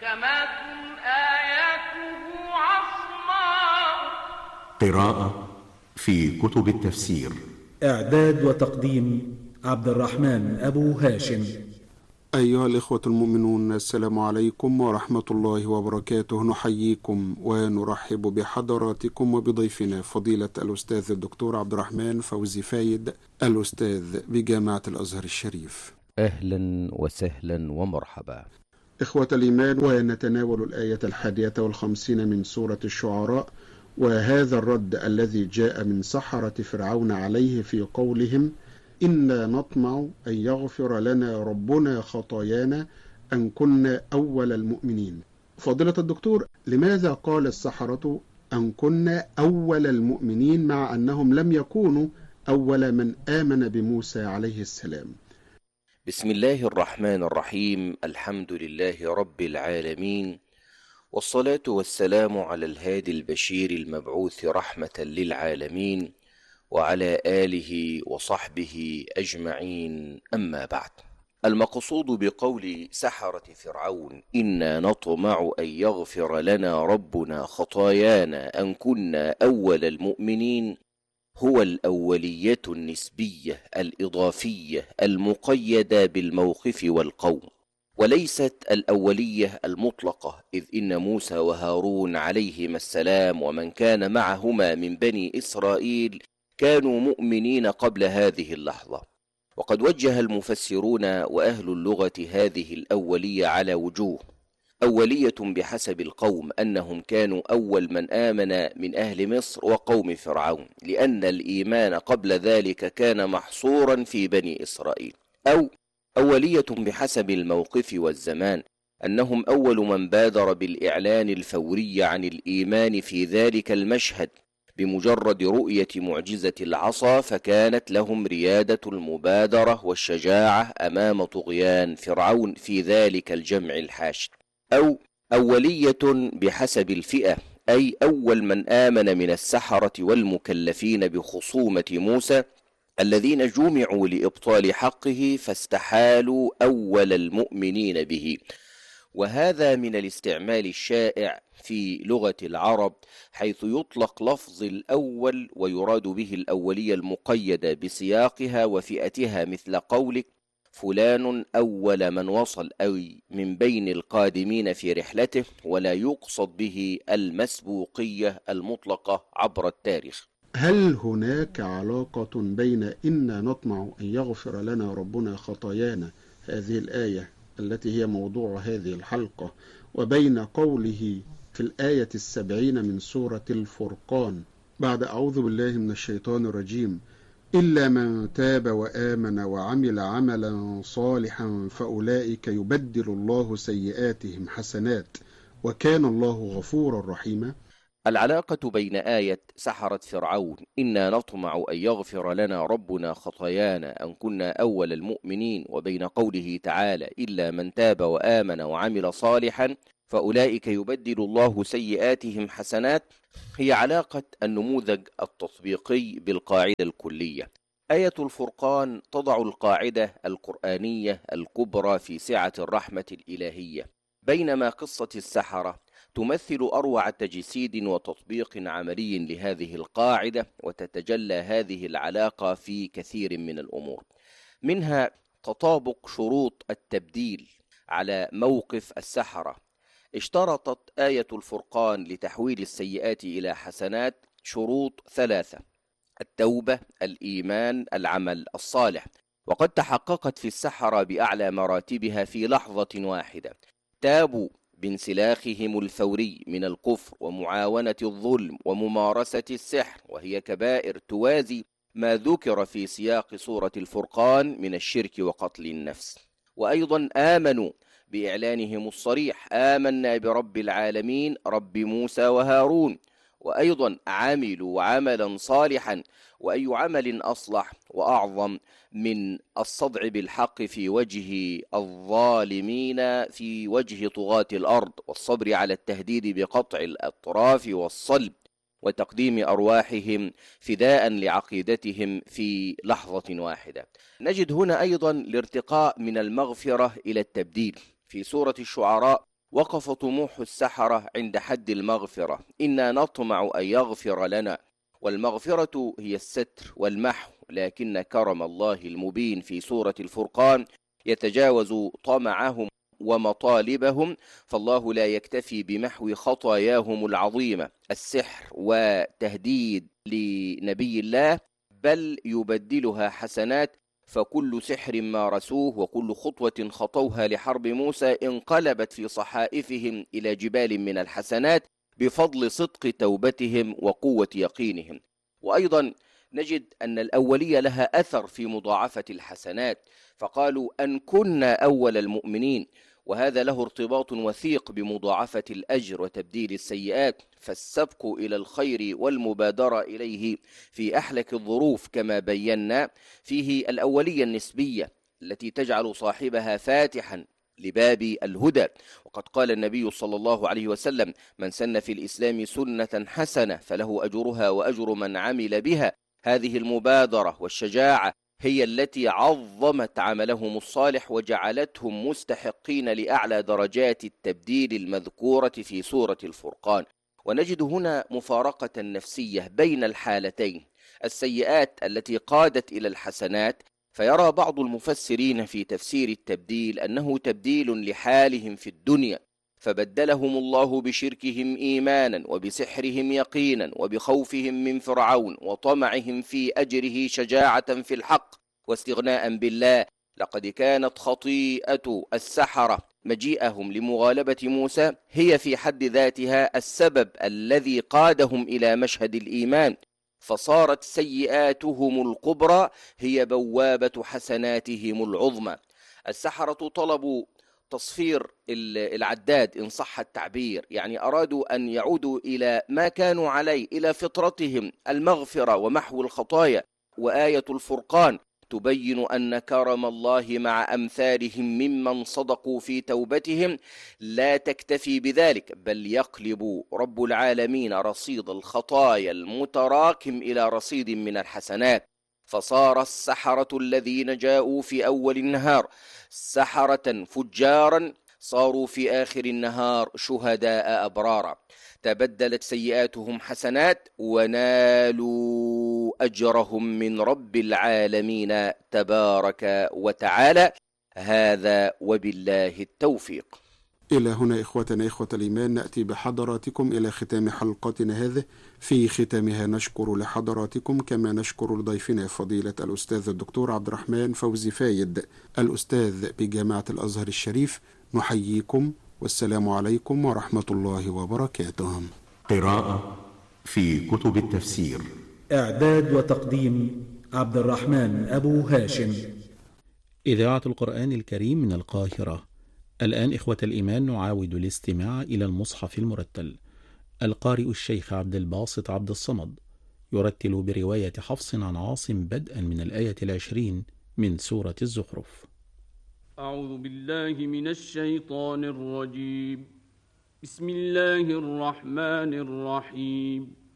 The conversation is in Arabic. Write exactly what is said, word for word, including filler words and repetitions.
محكمات آياته عصماء. قراءة في كتب التفسير. إعداد وتقديم عبد الرحمن أبو هاشم. أيها الإخوة المؤمنون، السلام عليكم ورحمة الله وبركاته. نحييكم ونرحب بحضراتكم وبضيفنا فضيلة الأستاذ الدكتور عبد الرحمن فوزي فايد، الأستاذ بجامعة الأزهر الشريف. أهلا وسهلا ومرحبا إخوة الإيمان، ونتناول الآية الحادية والخمسين من سورة الشعراء، وهذا الرد الذي جاء من سحرة فرعون عليه في قولهم: إنا نطمع أن يغفر لنا ربنا خطايانا أن كنا أول المؤمنين. فضيلة الدكتور، لماذا قال السحرة أن كنا أول المؤمنين مع أنهم لم يكونوا أول من آمن بموسى عليه السلام؟ بسم الله الرحمن الرحيم. الحمد لله رب العالمين، والصلاة والسلام على الهادي البشير المبعوث رحمة للعالمين، وعلى آله وصحبه أجمعين، أما بعد. المقصود بقول سحرة فرعون إنا نطمع أن يغفر لنا ربنا خطايانا أن كنا أول المؤمنين هو الأولية النسبية الإضافية المقيدة بالموقف والقوم، وليست الأولية المطلقة، إذ إن موسى وهارون عليهما السلام ومن كان معهما من بني إسرائيل كانوا مؤمنين قبل هذه اللحظة. وقد وجه المفسرون وأهل اللغة هذه الأولية على وجوه: أولية بحسب القوم أنهم كانوا أول من آمن من أهل مصر وقوم فرعون، لأن الإيمان قبل ذلك كان محصورا في بني إسرائيل. أو أولية بحسب الموقف والزمان أنهم أول من بادر بالإعلان الفوري عن الإيمان في ذلك المشهد بمجرد رؤية معجزة العصا، فكانت لهم ريادة المبادرة والشجاعة أمام طغيان فرعون في ذلك الجمع الحاشد. أو أولية بحسب الفئة، أي أول من آمن من السحرة والمكلفين بخصومة موسى الذين جمعوا لإبطال حقه فاستحالوا أول المؤمنين به. وهذا من الاستعمال الشائع في لغة العرب، حيث يطلق لفظ الأول ويراد به الأولية المقيدة بسياقها وفئتها، مثل قولك فلان أول من وصل، أي من بين القادمين في رحلته، ولا يقصد به المسبوقية المطلقة عبر التاريخ. هل هناك علاقة بين إنا نطمع أن يغفر لنا ربنا خطايانا، هذه الآية التي هي موضوع هذه الحلقة، وبين قوله في الآية السبعين من سورة الفرقان بعد أعوذ بالله من الشيطان الرجيم: إلا من تاب وآمن وعمل عملا صالحا فأولئك يبدل الله سيئاتهم حسنات وكان الله غفورا رحيما؟ العلاقة بين آية سحرة فرعون إنا نطمع أن يغفر لنا ربنا خطايانا أن كنا أول المؤمنين وبين قوله تعالى إلا من تاب وآمن وعمل صالحا فأولئك يبدل الله سيئاتهم حسنات هي علاقة النموذج التطبيقي بالقاعدة الكلية. آية الفرقان تضع القاعدة القرآنية الكبرى في سعة الرحمة الإلهية، بينما قصة السحرة تمثل أروع تجسيد وتطبيق عملي لهذه القاعدة، وتتجلى هذه العلاقة في كثير من الأمور، منها تطابق شروط التبديل على موقف السحرة. اشترطت آية الفرقان لتحويل السيئات إلى حسنات شروط ثلاثة: التوبة، الإيمان، العمل الصالح، وقد تحققت في السحرة بأعلى مراتبها في لحظة واحدة. تابوا بانسلاخهم الفوري من الكفر ومعاونة الظلم وممارسة السحر، وهي كبائر توازي ما ذكر في سياق سورة الفرقان من الشرك وقتل النفس. وأيضا آمنوا بإعلانهم الصريح: آمنا برب العالمين رب موسى وهارون. وأيضا عملوا عملا صالحا، وأي عمل أصلح وأعظم من الصدع بالحق في وجه الظالمين في وجه طغاة الأرض، والصبر على التهديد بقطع الأطراف والصلب، وتقديم أرواحهم فداء لعقيدتهم في لحظة واحدة. نجد هنا أيضا الارتقاء من المغفرة إلى التبديل. في سورة الشعراء وقف طموح السحرة عند حد المغفرة، إنا نطمع أن يغفر لنا، والمغفرة هي الستر والمحو، لكن كرم الله المبين في سورة الفرقان يتجاوز طمعهم ومطالبهم، فالله لا يكتفي بمحو خطاياهم العظيمة السحر وتهديد لنبي الله، بل يبدلها حسنات، فكل سحر مارسوه وكل خطوة خطوها لحرب موسى انقلبت في صحائفهم إلى جبال من الحسنات بفضل صدق توبتهم وقوة يقينهم. وأيضا نجد أن الأولية لها أثر في مضاعفة الحسنات، فقالوا أن كنا أول المؤمنين، وهذا له ارتباط وثيق بمضاعفة الأجر وتبديل السيئات، فالسبق إلى الخير والمبادرة إليه في أحلك الظروف كما بينا فيه الأولية النسبية التي تجعل صاحبها فاتحا لباب الهدى. وقد قال النبي صلى الله عليه وسلم: من سن في الإسلام سنة حسنة فله أجرها وأجر من عمل بها. هذه المبادرة والشجاعة هي التي عظمت عملهم الصالح وجعلتهم مستحقين لأعلى درجات التبديل المذكورة في سورة الفرقان. ونجد هنا مفارقة نفسية بين الحالتين، السيئات التي قادت إلى الحسنات، فيرى بعض المفسرين في تفسير التبديل أنه تبديل لحالهم في الدنيا، فبدلهم الله بشركهم إيمانا وبسحرهم يقينا وبخوفهم من فرعون وطمعهم في أجره شجاعة في الحق واستغناء بالله. لقد كانت خطيئة السحرة مجيئهم لمغالبة موسى هي في حد ذاتها السبب الذي قادهم إلى مشهد الإيمان، فصارت سيئاتهم الكبرى هي بوابة حسناتهم العظمى. السحرة طلبوا تصفير العداد إن صح التعبير، يعني أرادوا أن يعودوا إلى ما كانوا عليه، إلى فطرتهم، المغفرة ومحو الخطايا. وآية الفرقان تبين أن كرم الله مع أمثالهم ممن صدقوا في توبتهم لا تكتفي بذلك، بل يقلب رب العالمين رصيد الخطايا المتراكم إلى رصيد من الحسنات، فصار السحرة الذين جاءوا في أول النهار سحرة فجارا صاروا في آخر النهار شهداء أبرارا، تبدلت سيئاتهم حسنات ونالوا أجرهم من رب العالمين تبارك وتعالى. هذا وبالله التوفيق. إلى هنا إخوتنا إخوة الإيمان نأتي بحضراتكم إلى ختام حلقتنا هذه. في ختامها نشكر لحضراتكم كما نشكر لضيفنا فضيلة الأستاذ الدكتور عبد الرحمن فوزي فايد الأستاذ بجامعة الأزهر الشريف. نحييكم والسلام عليكم ورحمة الله وبركاته. قراءة في كتب التفسير، إعداد وتقديم عبد الرحمن أبو هاشم. إذاعة القرآن الكريم من القاهرة. الآن إخوة الإيمان نعاود الاستماع إلى المصحف المرتل. القارئ الشيخ عبد الباسط عبد الصمد يرتل برواية حفص عن عاصم بدءا من الآية العشرين من سورة الزخرف. أعوذ بالله من الشيطان الرجيم. بسم الله الرحمن الرحيم.